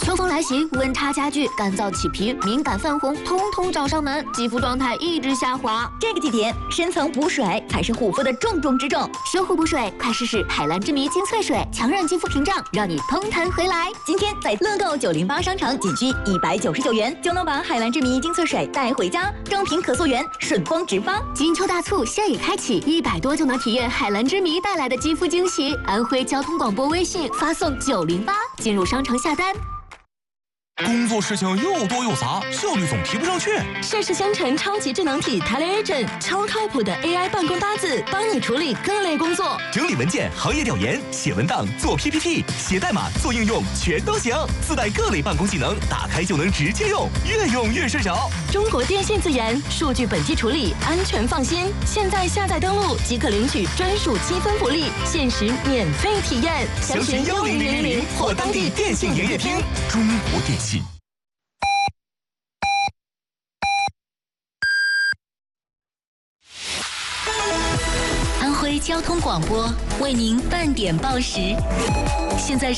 秋风来袭，温差加剧，干燥起皮、敏感泛红，通通找上门，肌肤状态一直下滑。 这个季节，深层补水才是护肤的重中之重。 修护补水，快试试海蓝之谜精粹水，强韧肌肤屏障，让你嘭弹回来。 今天在乐购908商城仅需199元，就能把海蓝之谜精粹水带回家，正品可溯源，顺丰直发。 金秋大促现已开启，100多就能体验海蓝之谜带来的肌肤惊喜。安徽交通广播微信发送908，进入商城下单。 工作事情又多又杂，效率总提不上去。 盛世香城超级智能体 TeleAgent， 超靠谱的 AI 办公搭子，帮你处理各类工作， 整理文件、行业调研、写文档、做 PPT、写代码、做应用，全都行。自带各类办公技能，打开就能直接用，越用越顺手。 中国电信自研，数据本地处理，安全放心。现在下载登录即可领取专属积分福利，限时免费体验。 详询10000或当地电信营业厅。中国电信。 安徽交通广播为您半点报时，现在